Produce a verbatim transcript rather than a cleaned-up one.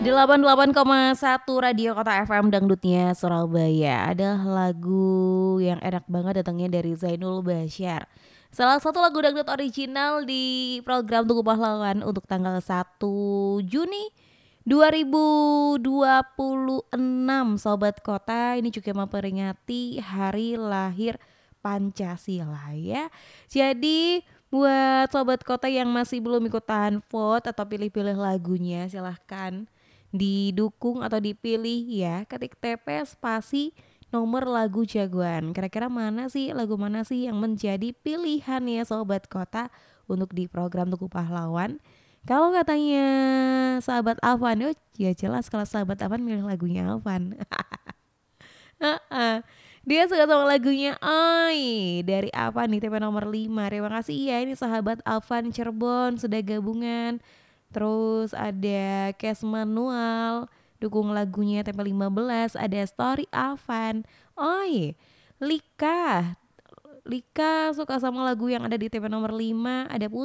delapan puluh delapan koma satu Radio Kota F M Dangdutnya Surabaya. Ada lagu yang enak banget datangnya dari Zainul Bashar. Salah satu lagu dangdut original di program Tugu Pahlawan untuk tanggal satu Juni dua ribu dua puluh enam. Sobat Kota, ini juga memperingati hari lahir Pancasila ya. Jadi buat sobat kota yang masih belum ikutan vote atau pilih-pilih lagunya, silahkan didukung atau dipilih ya. Ketik T P spasi nomor lagu jagoan. Kira-kira mana sih lagu mana sih yang menjadi pilihan ya sobat kota untuk di program Tugu Pahlawan? Kalau katanya sahabat Afan, oh ya jelas kalau sahabat Afan milih lagunya Afan. Heeh. Dia suka sama lagunya Oi dari apa nih T P nomor lima. Terima kasih ya ini sahabat Alvan Cirebon sudah gabungan. Terus ada Cash Manual dukung lagunya T P lima belas, ada Story Avan. Oi, Lika. Lika suka sama lagu yang ada di T P nomor lima, ada Putri